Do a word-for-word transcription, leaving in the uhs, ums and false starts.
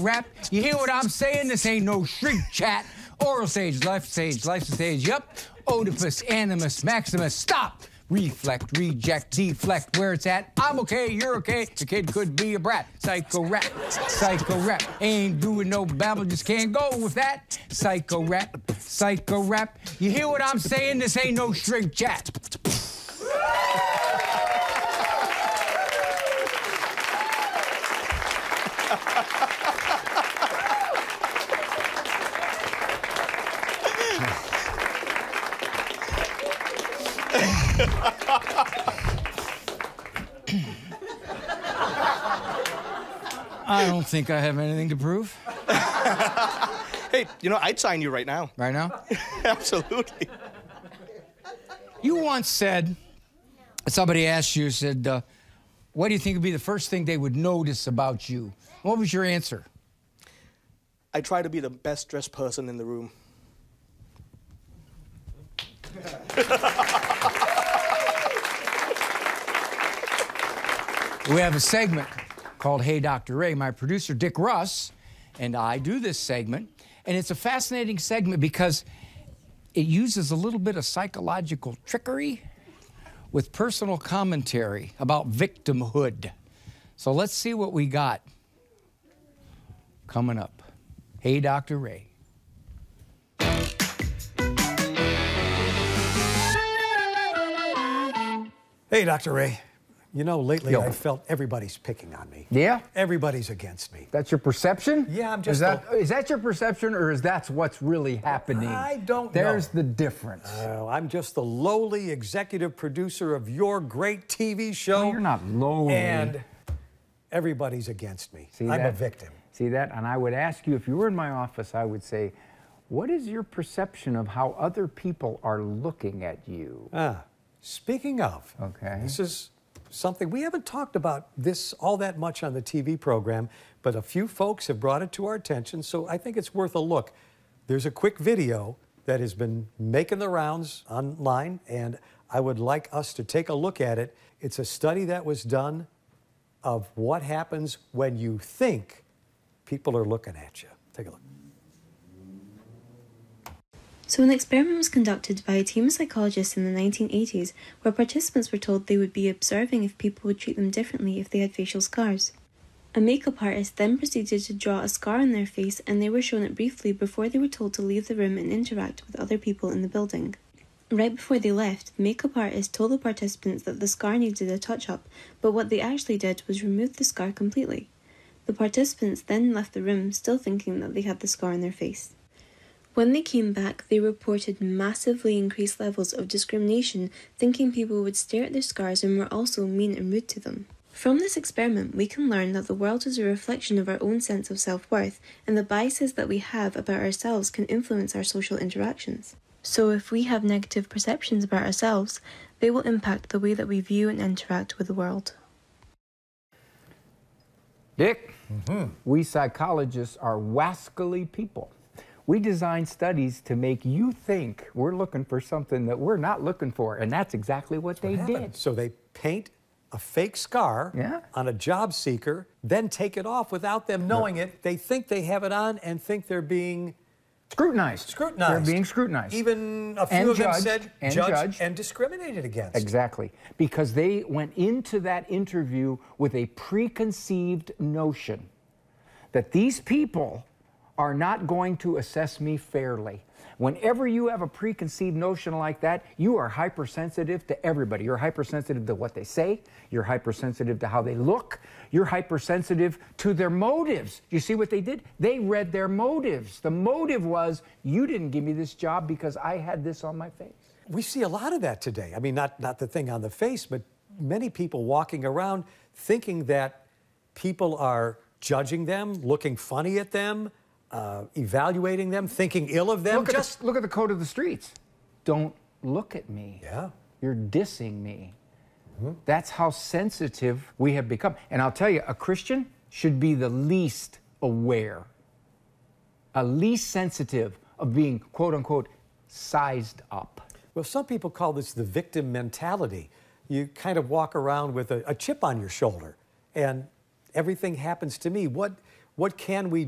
rap. You hear what I'm saying? This ain't no shrink chat. Oral sage, left sage, license stage, yup. Oedipus, animus, maximus, stop. Reflect, reject, deflect, where it's at. I'm okay, you're okay. The kid could be a brat. Psycho rap, psycho rap. Ain't doing no babble, just can't go with that. Psycho rap, psycho rap. You hear what I'm saying? This ain't no shrink chat. I don't think I have anything to prove. Hey, you know, I'd sign you right now. Right now? Absolutely. You once said, somebody asked you, said, uh, what do you think would be the first thing they would notice about you? What was your answer? I try to be the best dressed person in the room. We have a segment called Hey, Doctor Ray. My producer, Dick Russ, and I do this segment. And it's a fascinating segment because it uses a little bit of psychological trickery with personal commentary about victimhood. So let's see what we got coming up. Hey, Doctor Ray. Hey, Doctor Ray. You know, lately Yo. I felt everybody's picking on me. Yeah? Everybody's against me. That's your perception? Yeah, I'm just Is that, a- is that your perception, or is that what's really happening? I don't There's know. the difference. Uh, I'm just the lowly executive producer of your great T V show. No, you're not lowly. And everybody's against me. See I'm that? a victim. See that? And I would ask you, if you were in my office, I would say, what is your perception of how other people are looking at you? Ah, speaking of, Okay. this is something we haven't talked about this all that much on the T V program, but a few folks have brought it to our attention, so I think it's worth a look. There's a quick video that has been making the rounds online, and I would like us to take a look at it. It's a study that was done of what happens when you think people are looking at you. Take a look. So an experiment was conducted by a team of psychologists in the nineteen eighties where participants were told they would be observing if people would treat them differently if they had facial scars. A makeup artist then proceeded to draw a scar on their face, and they were shown it briefly before they were told to leave the room and interact with other people in the building. Right before they left, the makeup artist told the participants that the scar needed a touch-up, but what they actually did was remove the scar completely. The participants then left the room still thinking that they had the scar on their face. When they came back, they reported massively increased levels of discrimination, thinking people would stare at their scars and were also mean and rude to them. From this experiment, we can learn that the world is a reflection of our own sense of self-worth, and the biases that we have about ourselves can influence our social interactions. So if we have negative perceptions about ourselves, they will impact the way that we view and interact with the world. Dick, mm-hmm. We psychologists are wascally people. We design studies to make you think we're looking for something that we're not looking for, and that's exactly what they What did. happened? So they paint a fake scar Yeah. on a job seeker, then take it off without them knowing it. They think they have it on and think they're being Scrutinized. scrutinized. They're being scrutinized. Even a few And of them judged, said and judged judged. and discriminated against. Exactly. Because they went into that interview with a preconceived notion that these people are not going to assess me fairly. Whenever you have a preconceived notion like that, you are hypersensitive to everybody. You're hypersensitive to what they say. You're hypersensitive to how they look. You're hypersensitive to their motives. You see what they did? They read their motives. The motive was, you didn't give me this job because I had this on my face. We see a lot of that today. I mean, not, not the thing on the face, but many people walking around thinking that people are judging them, looking funny at them, Uh, evaluating them, thinking ill of them. Look, Just at the, look at the code of the streets. Don't look at me. Yeah. You're dissing me. Mm-hmm. That's how sensitive we have become. And I'll tell you, a Christian should be the least aware, a least sensitive of being, quote unquote, sized up. Well, some people call this the victim mentality. You kind of walk around with a, a chip on your shoulder, and everything happens to me. What, what can we